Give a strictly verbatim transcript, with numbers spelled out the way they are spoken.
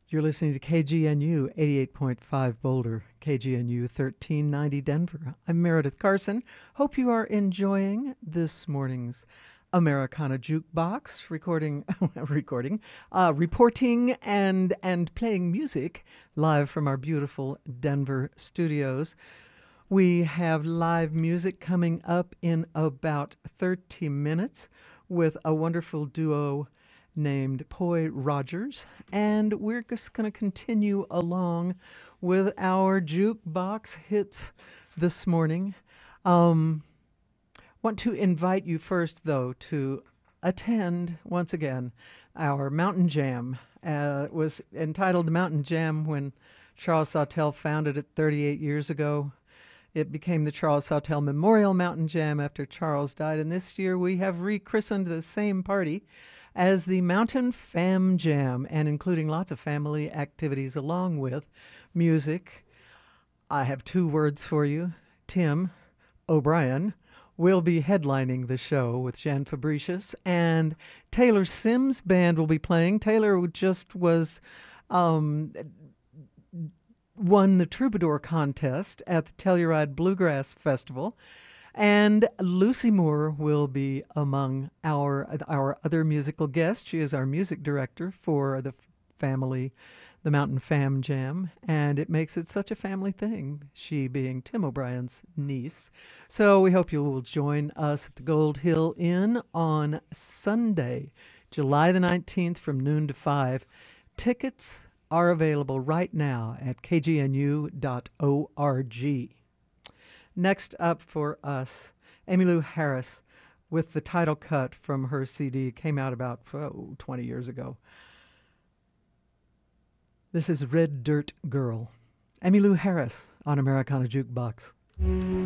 You're listening to K G N U eighty-eight point five Boulder, K G N U thirteen ninety Denver. I'm Meredith Carson. Hope you are enjoying this morning's Americana Jukebox, recording, recording, uh, reporting and and playing music live from our beautiful Denver studios. We have live music coming up in about thirty minutes with a wonderful duo named Poi Rogers, and we're just going to continue along with our jukebox hits this morning. Um, want to invite you first, though, to attend once again our Mountain Jam. Uh, it was entitled the Mountain Jam when Charles Sawtelle founded it thirty-eight years ago. It became the Charles Sawtelle Memorial Mountain Jam after Charles died, and this year we have rechristened the same party as the Mountain Fam Jam, and including lots of family activities along with music. I have two words for you. Tim O'Brien will be headlining the show with Jan Fabricius, and Taylor Sims Band will be playing. Taylor just was um, won the Troubadour contest at the Telluride Bluegrass Festival. And Lucy Moore will be among our our other musical guests. She is our music director for the family, the Mountain Fam Jam, and it makes it such a family thing, she being Tim O'Brien's niece. So we hope you will join us at the Gold Hill Inn on Sunday, July the nineteenth from noon to five. Tickets are available right now at k g n u dot org. Next up for us, Emmylou Harris with the title cut from her C D. It came out about oh, twenty years ago. This is Red Dirt Girl. Emmylou Harris on Americana Jukebox.